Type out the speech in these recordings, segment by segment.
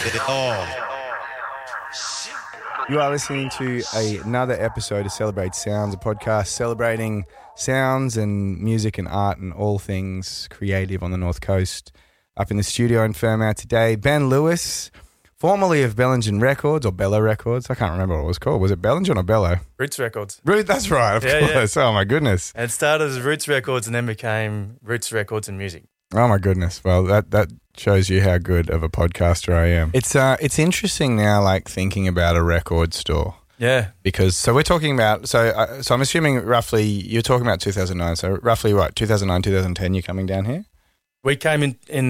You are listening to another episode of Celebrate Sounds, a podcast celebrating sounds and music and art and all things creative on the North Coast. Up in the studio in Fairmount today, Ben Lewis, formerly of Bellingen Records or Bello Records. I can't remember what it was called. Was it Bellingen or Bello? Roots Records. That's right, of course. Yeah. Oh, my goodness. And it started as Roots Records and then became Roots Records and Music. Oh, my goodness. Well, that shows you how good of a podcaster I am. It's interesting now, like, thinking about a record store. Yeah. Because, we're talking about, so I'm assuming roughly, you're talking about 2009, so roughly what, 2009, 2010 you're coming down here? We came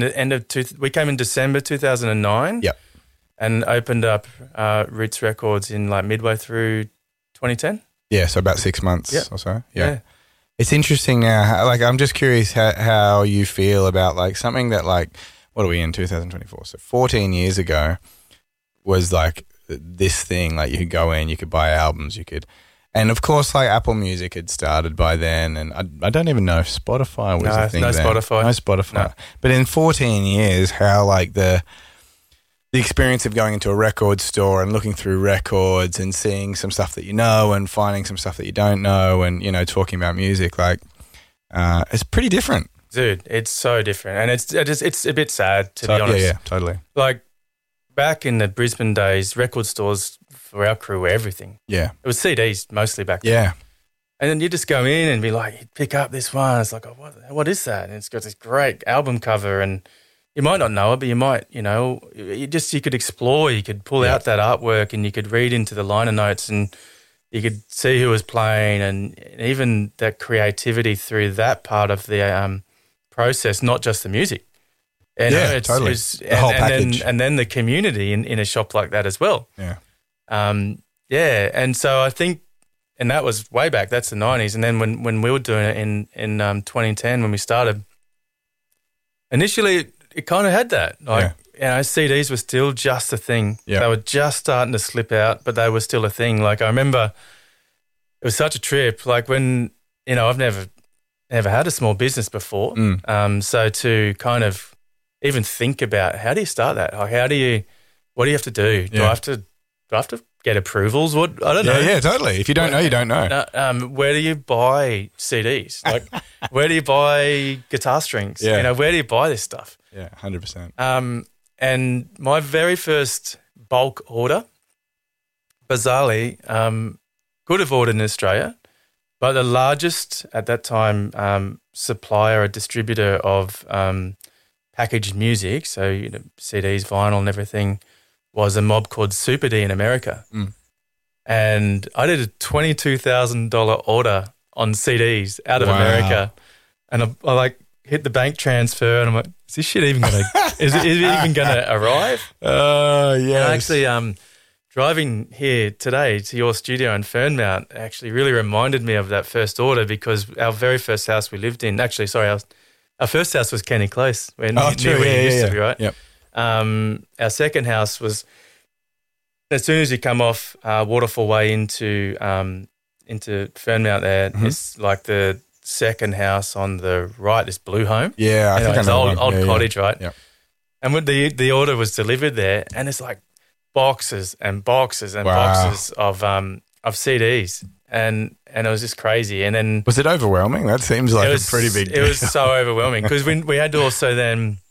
we came in December 2009. Yep. And opened up Roots Records in like midway through 2010. Yeah, so about 6 months or so. Yeah. It's interesting now, like I'm just curious how you feel about like something that like, what are we in 2024? So 14 years ago was like this thing, like you could go in, you could buy albums, and of course like Apple Music had started by then, and I don't even know if Spotify was a thing then. No Spotify. No. But in 14 years, how like the experience of going into a record store and looking through records and seeing some stuff that you know and finding some stuff that you don't know and, you know, talking about music, like, it's pretty different. Dude, it's so different. And it's a bit sad, to be honest. Yeah, totally. Like, back in the Brisbane days, record stores for our crew were everything. Yeah. It was CDs mostly back then. Yeah. And then you just go in and be like, you pick up this one. It's like, oh, what is that? And it's got this great album cover, and you might not know it, but you might, you know, you could explore, you could pull out that artwork and you could read into the liner notes and you could see who was playing, and even that creativity through that part of the process, not just the music. And totally. The whole package. And then the community in a shop like that as well. Yeah. And so I think, and that was way back, that's the 90s. And then when we were doing it in 2010, when we started, initially it kind of had that. Like, you know, CDs were still just a thing. Yeah. They were just starting to slip out, but they were still a thing. Like, I remember it was such a trip. Like, when, you know, I've never had a small business before. So to kind of even think about, how do you start that? Like, what do you have to do? Do I have to get approvals? I don't know. Yeah, totally. If you don't know, you don't know. Where do you buy CDs? Like, where do you buy guitar strings? Yeah. You know, where do you buy this stuff? Yeah, 100%. And my very first bulk order, bizarrely, could have ordered in Australia, but the largest at that time supplier, a distributor of packaged music, so, you know, CDs, vinyl and everything, was a mob called Super D in America. And I did a $22,000 order on CDs out of America, and I like hit the bank transfer, and I'm like, is this shit even gonna is it even gonna arrive? Yeah. Actually, driving here today to your studio in Fernmount actually really reminded me of that first order, because our very first house we lived in, our first house was Kenny Close, where we used to be, right? Yep. Our second house was, as soon as you come off Waterfall Way into Fernmount there, it's like the second house on the right, this blue home. Yeah, I think I know. Old cottage, right? Yep. And when the order was delivered there, and it's like boxes and boxes and boxes of CDs, and it was just crazy. And then, was it overwhelming? That seems like a pretty big deal. It was so overwhelming, because we had to also then